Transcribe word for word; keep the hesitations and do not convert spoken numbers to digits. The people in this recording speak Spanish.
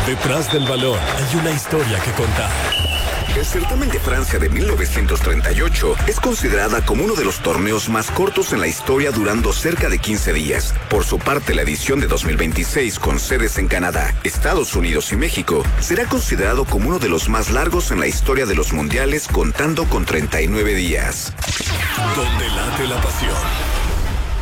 Detrás del balón hay una historia que contar. El certamen de Francia de mil novecientos treinta y ocho es considerada como uno de los torneos más cortos en la historia, durando cerca de quince días. Por su parte, la edición de dos mil veintiséis, con sedes en Canadá, Estados Unidos y México, será considerado como uno de los más largos en la historia de los mundiales, contando con treinta y nueve días. Donde late la pasión.